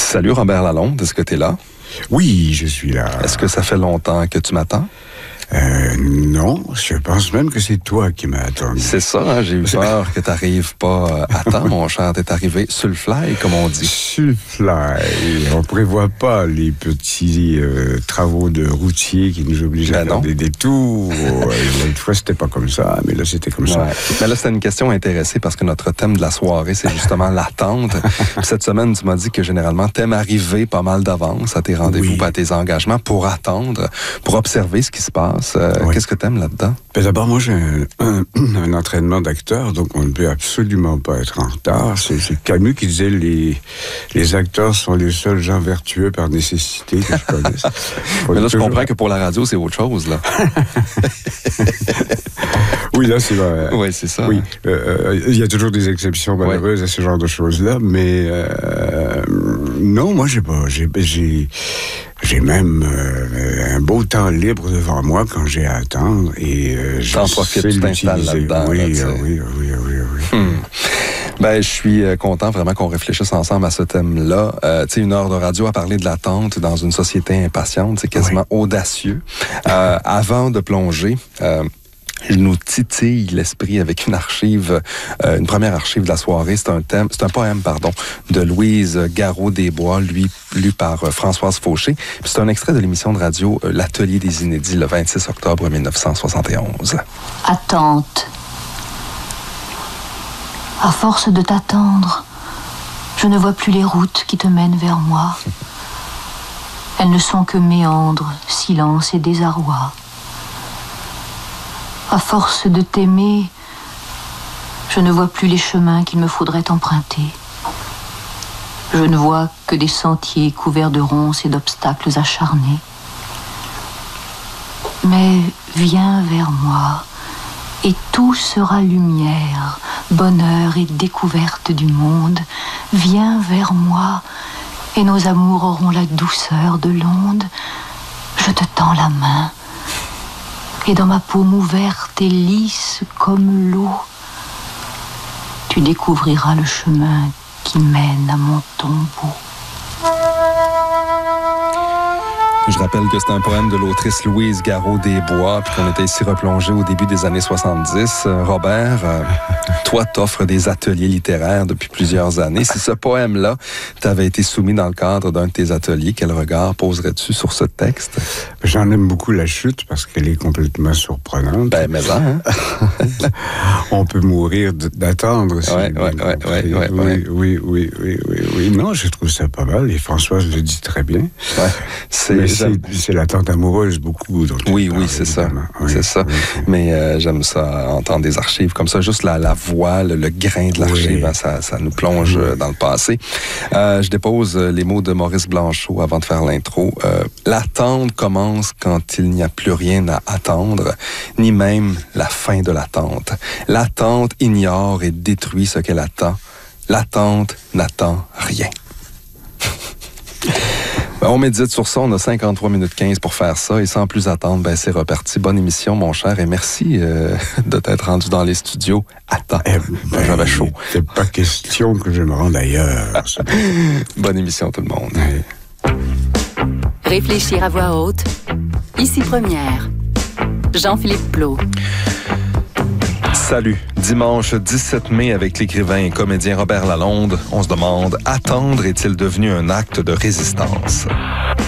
Salut Robert Lalonde, est-ce que tu es là? Oui, je suis là. Est-ce que ça fait longtemps que tu m'attends? Non, je pense même que c'est toi qui m'as attendu. C'est ça, hein? J'ai eu peur que tu n'arrives pas à temps, mon cher. Tu es arrivé sur le fly, comme on dit. Sur le fly. On prévoit pas les petits travaux de routier qui nous obligent à faire des détours. L'autre fois, c'était pas comme ça, mais là, c'était comme ça. Mais là, c'était une question intéressée parce que notre thème de la soirée, c'est justement l'attente. Cette semaine, tu m'as dit que généralement, tu aimes arriver pas mal d'avance à tes rendez-vous, à tes engagements pour attendre, pour observer ce qui se passe. Qu'est-ce que tu aimes là-dedans? Ben d'abord, moi, j'ai un entraînement d'acteur, donc on ne peut absolument pas être en retard. C'est Camus qui disait les acteurs sont les seuls gens vertueux par nécessité que je connaisse. Mais là, je comprends que pour la radio, c'est autre chose, là. Oui, là, c'est vrai. Oui, c'est ça. Oui, il y a toujours des exceptions malheureuses à ce genre de choses-là, mais non, moi, j'ai même un beau temps libre devant moi quand j'ai à attendre et j'en profite, tu t'installes là-dedans. Oui. Ben, je suis content vraiment qu'on réfléchisse ensemble à ce thème-là. Tu sais, une heure de radio à parler de l'attente dans une société impatiente, c'est quasiment audacieux. Avant de plonger, je nous titille l'esprit avec une première archive de la soirée. C'est un poème, de Louise Garot-Desbois, lu par Françoise Fauché. Puis c'est un extrait de l'émission de radio L'Atelier des Inédits, le 26 octobre 1971. Attente. À force de t'attendre, je ne vois plus les routes qui te mènent vers moi. Elles ne sont que méandres, silence et désarroi. À force de t'aimer, je ne vois plus les chemins qu'il me faudrait emprunter. Je ne vois que des sentiers couverts de ronces et d'obstacles acharnés. Mais viens vers moi, et tout sera lumière, bonheur et découverte du monde. Viens vers moi, et nos amours auront la douceur de l'onde. Je te tends la main, et dans ma paume ouverte et lisse comme l'eau, tu découvriras le chemin qui mène à mon tombeau. Je rappelle que c'est un poème de l'autrice Louise Garot-Desbois, puis qu'on était ici replongé au début des années 70. Robert, toi, t'offres des ateliers littéraires depuis plusieurs années. Si ce poème-là t'avait été soumis dans le cadre d'un de tes ateliers, quel regard poserais-tu sur ce texte? J'en aime beaucoup la chute parce qu'elle est complètement surprenante. Ben, mais ça, hein? On peut mourir d'attendre. Oui. Non, je trouve ça pas mal et Françoise le dit très bien. Ouais. C'est l'attente amoureuse beaucoup. Oui, c'est ça. C'est ça. Mais j'aime ça, entendre des archives comme ça. Juste la voix, le grain de l'archive, ça nous plonge dans le passé. Je dépose les mots de Maurice Blanchot avant de faire l'intro. L'attente commence quand il n'y a plus rien à attendre, ni même la fin de l'attente. L'attente ignore et détruit ce qu'elle attend. L'attente n'attend rien. On médite sur ça, on a 53 minutes 15 pour faire ça, et sans plus attendre, c'est reparti. Bonne émission, mon cher, et merci de t'être rendu dans les studios à temps. J'avais chaud. C'est pas question que je me rende ailleurs. Bonne émission, tout le monde. Réfléchir à voix haute, ici Première. Jean-Philippe Plot. Salut. Dimanche 17 mai avec l'écrivain et comédien Robert Lalonde, on se demande, attendre est-il devenu un acte de résistance?